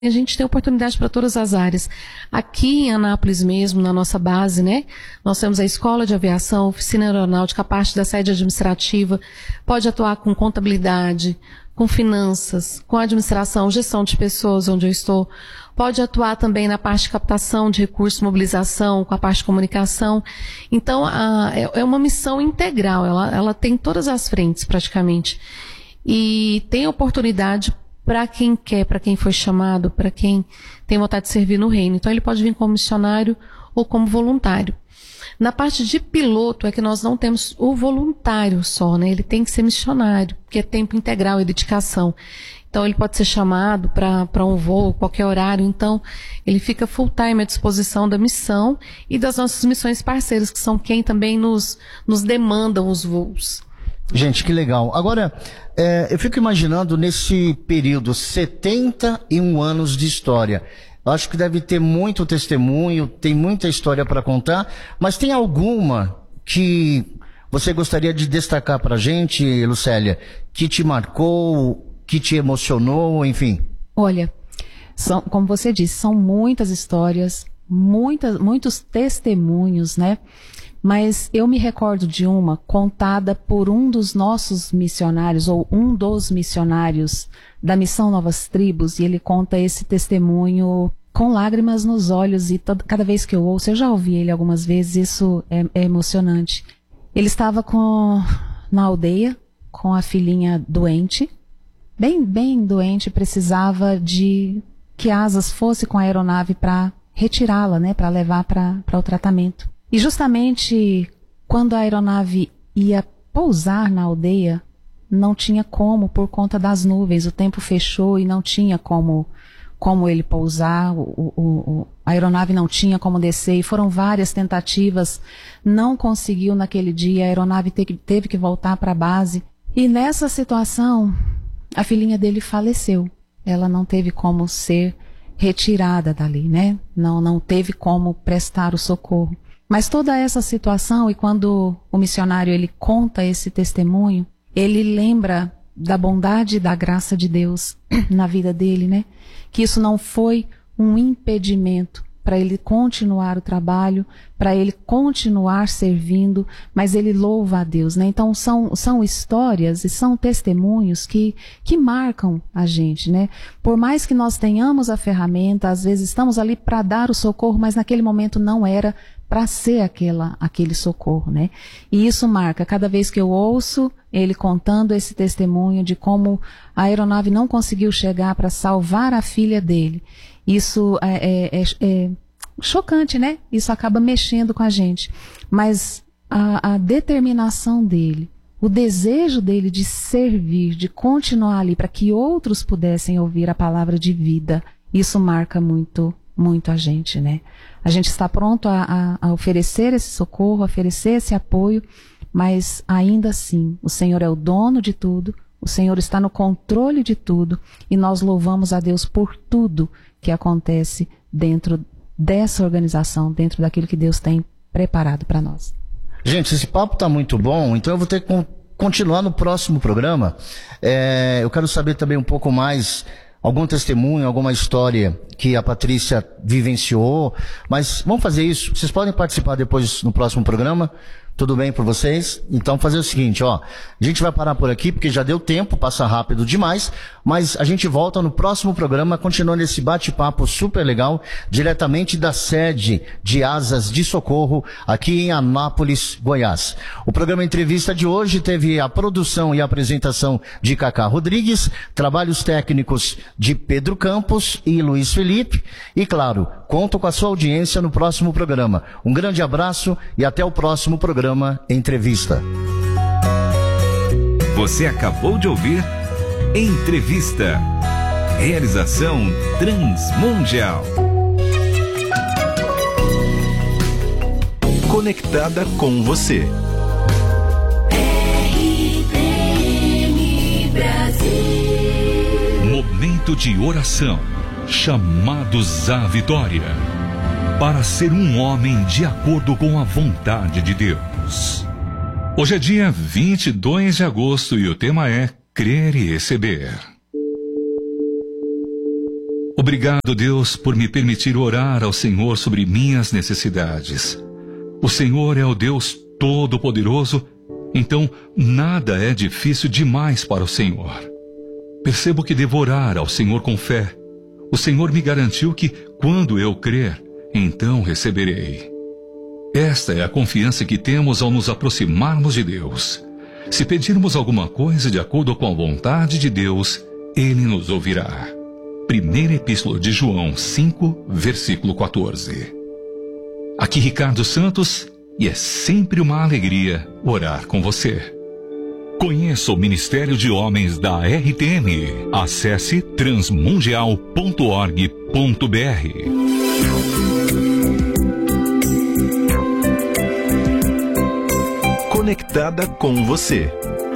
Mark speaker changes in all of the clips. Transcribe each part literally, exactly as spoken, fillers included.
Speaker 1: A gente tem oportunidade para todas as áreas. Aqui em Anápolis mesmo, na nossa base, né? Nós temos a Escola de Aviação, Oficina Aeronáutica, a parte da sede administrativa, pode atuar com contabilidade, com finanças, com administração, gestão de pessoas, onde eu estou. Pode atuar também na parte de captação de recursos, mobilização, com a parte de comunicação. Então, a, é, é uma missão integral, ela, ela tem todas as frentes, praticamente. E tem oportunidade para quem quer, para quem foi chamado, para quem tem vontade de servir no reino. Então ele pode vir como missionário ou como voluntário. Na parte de piloto é que nós não temos o voluntário só, né? Ele tem que ser missionário, porque é tempo integral e dedicação. Então ele pode ser chamado para um voo, qualquer horário. Então ele fica full time à disposição da missão e das nossas missões parceiras, que são quem também nos, nos demandam os voos.
Speaker 2: Gente, que legal. Agora, é, eu fico imaginando nesse período, setenta e um anos de história. Eu acho que deve ter muito testemunho, tem muita história para contar, mas tem alguma que você gostaria de destacar para a gente, Lucélia, que te marcou, que te emocionou, enfim?
Speaker 3: Olha, são, como você disse, são muitas histórias, muitas, muitos testemunhos, né? Mas eu me recordo de uma contada por um dos nossos missionários, ou um dos missionários da Missão Novas Tribos, e ele conta esse testemunho com lágrimas nos olhos, e toda, cada vez que eu ouço, eu já ouvi ele algumas vezes, isso é, é emocionante. Ele estava com, na aldeia, com a filhinha doente, bem, bem doente, precisava de que asas fosse com a aeronave para retirá-la, né, para levar para o tratamento. E justamente quando a aeronave ia pousar na aldeia, não tinha como, por conta das nuvens, o tempo fechou e não tinha como, como ele pousar, o, o, o, a aeronave não tinha como descer, e foram várias tentativas, não conseguiu naquele dia, a aeronave te, teve que voltar para a base. E nessa situação, a filhinha dele faleceu, ela não teve como ser retirada dali, né? Não, não teve como prestar o socorro. Mas toda essa situação, e quando o missionário ele conta esse testemunho, ele lembra da bondade e da graça de Deus na vida dele, né? Que isso não foi um impedimento para ele continuar o trabalho, para ele continuar servindo, mas ele louva a Deus, né? Então são, são histórias e são testemunhos que, que marcam a gente, né? Por mais que nós tenhamos a ferramenta, às vezes estamos ali para dar o socorro, mas naquele momento não era para ser aquela, aquele socorro, né? E isso marca, cada vez que eu ouço ele contando esse testemunho de como a aeronave não conseguiu chegar para salvar a filha dele, isso é, é, é, é chocante, né? Isso acaba mexendo com a gente. Mas a, a determinação dele, o desejo dele de servir, de continuar ali para que outros pudessem ouvir a palavra de vida, isso marca muito, muito a gente, né? A gente está pronto a, a, a oferecer esse socorro, a oferecer esse apoio, mas ainda assim, o Senhor é o dono de tudo, o Senhor está no controle de tudo, e nós louvamos a Deus por tudo que acontece dentro dessa organização, dentro daquilo que Deus tem preparado para nós.
Speaker 2: Gente, esse papo está muito bom, então eu vou ter que continuar no próximo programa. É, eu quero saber também um pouco mais, algum testemunho, alguma história que a Patrícia vivenciou, mas vamos fazer isso. Vocês podem participar depois no próximo programa? Tudo bem por vocês? Então fazer o seguinte, ó, a gente vai parar por aqui porque já deu tempo, passa rápido demais, mas a gente volta no próximo programa, continuando esse bate-papo super legal, diretamente da sede de Asas de Socorro, aqui em Anápolis, Goiás. O programa Entrevista de hoje teve a produção e a apresentação de Cacá Rodrigues, trabalhos técnicos de Pedro Campos e Luiz Felipe, e claro, conto com a sua audiência no próximo programa. Um grande abraço e até o próximo programa Entrevista.
Speaker 4: Você acabou de ouvir Entrevista. Realização Transmundial. Conectada com você.
Speaker 5: R P M Brasil.
Speaker 4: Momento de oração. Chamados à vitória. Para ser um homem de acordo com a vontade de Deus. Hoje é dia vinte e dois de agosto e o tema é Crer e Receber. Obrigado, Deus, por me permitir orar ao Senhor sobre minhas necessidades. O Senhor é o Deus Todo-Poderoso, então nada é difícil demais para o Senhor. Percebo que devo orar ao Senhor com fé. O Senhor me garantiu que, quando eu crer, então receberei. Esta é a confiança que temos ao nos aproximarmos de Deus. Se pedirmos alguma coisa de acordo com a vontade de Deus, Ele nos ouvirá. Primeira Epístola de João cinco, versículo quatorze. Aqui Ricardo Santos, e é sempre uma alegria orar com você. Conheça o Ministério de Homens da R T M. Acesse transmundial ponto org ponto br.
Speaker 6: Conectada com você.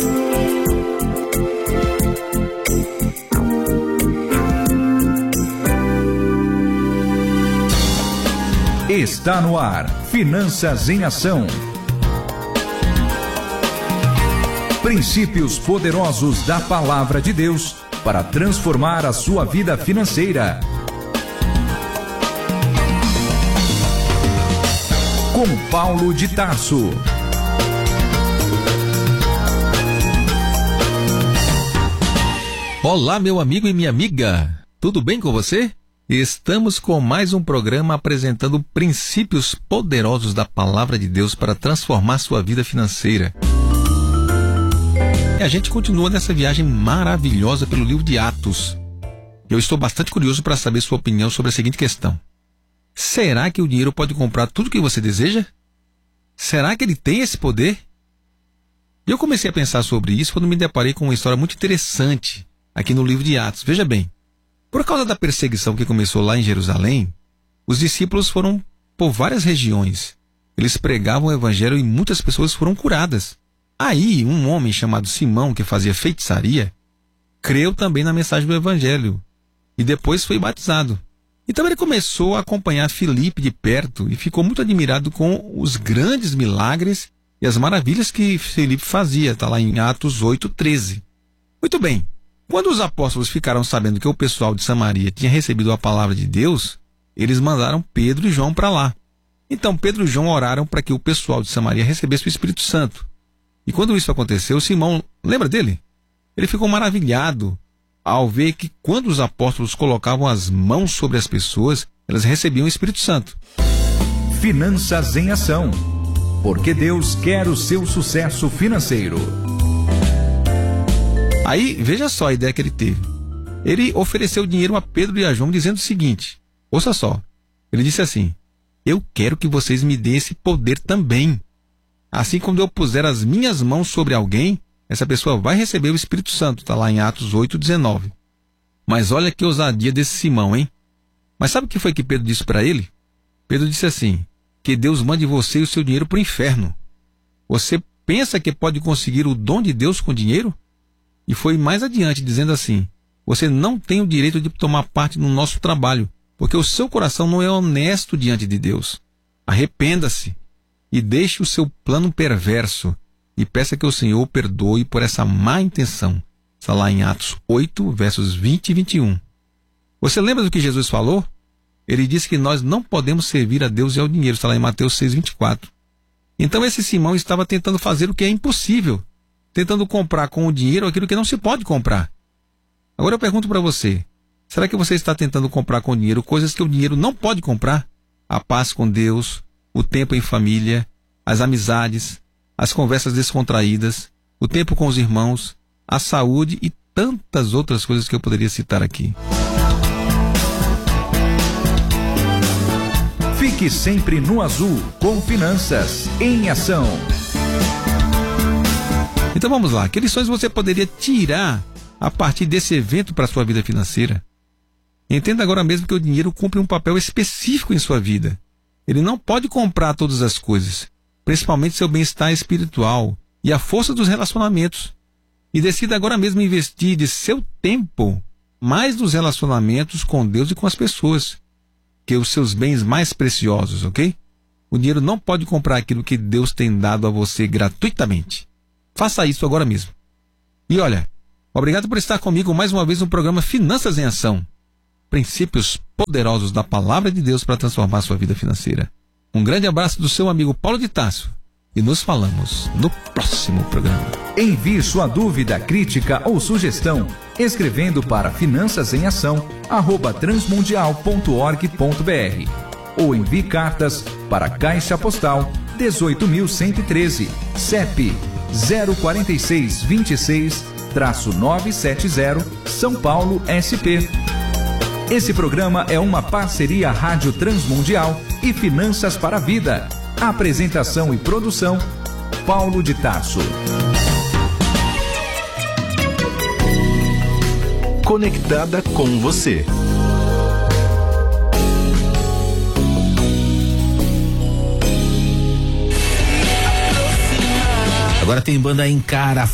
Speaker 6: Está no ar, Finanças em Ação. Princípios poderosos da Palavra de Deus para transformar a sua vida financeira. Com Paulo de Tarso.
Speaker 7: Olá, meu amigo e minha amiga. Tudo bem com você? Estamos com mais um programa apresentando princípios poderosos da Palavra de Deus para transformar sua vida financeira. E a gente continua nessa viagem maravilhosa pelo livro de Atos. Eu estou bastante curioso para saber sua opinião sobre a seguinte questão. Será que o dinheiro pode comprar tudo o que você deseja? Será que ele tem esse poder? Eu comecei a pensar sobre isso quando me deparei com uma história muito interessante aqui no livro de Atos. Veja bem. Por causa da perseguição que começou lá em Jerusalém, os discípulos foram por várias regiões. Eles pregavam o evangelho e muitas pessoas foram curadas. Aí, um homem chamado Simão, que fazia feitiçaria, creu também na mensagem do evangelho e depois foi batizado. Então ele começou a acompanhar Filipe de perto e ficou muito admirado com os grandes milagres e as maravilhas que Filipe fazia. Está lá em Atos oito, treze. Muito bem. Quando os apóstolos ficaram sabendo que o pessoal de Samaria tinha recebido a palavra de Deus, eles mandaram Pedro e João para lá. Então Pedro e João oraram para que o pessoal de Samaria recebesse o Espírito Santo. E quando isso aconteceu, Simão, lembra dele? Ele ficou maravilhado ao ver que quando os apóstolos colocavam as mãos sobre as pessoas, elas recebiam o Espírito Santo.
Speaker 6: Finanças em Ação. Porque Deus quer o seu sucesso financeiro.
Speaker 7: Aí, veja só a ideia que ele teve. Ele ofereceu dinheiro a Pedro e a João dizendo o seguinte, ouça só, ele disse assim, eu quero que vocês me deem esse poder também. Assim como eu puser as minhas mãos sobre alguém, essa pessoa vai receber o Espírito Santo, está lá em Atos oito, dezenove. Mas olha que ousadia desse Simão, hein? Mas sabe o que foi que Pedro disse para ele? Pedro disse assim, que Deus mande você e o seu dinheiro para o inferno. Você pensa que pode conseguir o dom de Deus com dinheiro? E foi mais adiante, dizendo assim, você não tem o direito de tomar parte no nosso trabalho, porque o seu coração não é honesto diante de Deus. Arrependa-se e deixe o seu plano perverso e peça que o Senhor o perdoe por essa má intenção. Está lá em Atos oito, versos vinte e vinte e um. Você lembra do que Jesus falou? Ele disse que nós não podemos servir a Deus e ao dinheiro. Está lá em Mateus seis, vinte e quatro. Então esse Simão estava tentando fazer o que é impossível. Tentando comprar com o dinheiro aquilo que não se pode comprar. Agora eu pergunto para você, será que você está tentando comprar com o dinheiro coisas que o dinheiro não pode comprar? A paz com Deus, o tempo em família, as amizades, as conversas descontraídas, o tempo com os irmãos, a saúde e tantas outras coisas que eu poderia citar aqui.
Speaker 6: Fique sempre no azul com Finanças em Ação.
Speaker 7: Então vamos lá, que lições você poderia tirar a partir desse evento para a sua vida financeira? Entenda agora mesmo que o dinheiro cumpre um papel específico em sua vida. Ele não pode comprar todas as coisas, principalmente seu bem-estar espiritual e a força dos relacionamentos. E decida agora mesmo investir de seu tempo mais nos relacionamentos com Deus e com as pessoas, que os seus bens mais preciosos, ok? O dinheiro não pode comprar aquilo que Deus tem dado a você gratuitamente. Faça isso agora mesmo. E olha, obrigado por estar comigo mais uma vez no programa Finanças em Ação. princípios poderosos da palavra de Deus para transformar a sua vida financeira. Um grande abraço do seu amigo Paulo de Tarso e nos falamos no próximo programa.
Speaker 6: Envie sua dúvida, crítica ou sugestão escrevendo para finanças em ação arroba transmundial ponto org ponto br ou envie cartas para Caixa Postal dezoito mil cento e treze, C E P zero quatro seis dois seis nove sete zero, São Paulo, S P. Esse programa é uma parceria Rádio Transmundial e Finanças para a Vida. Apresentação e produção, Paulo de Tarso.
Speaker 8: Conectada com você.
Speaker 9: Agora tem banda Encara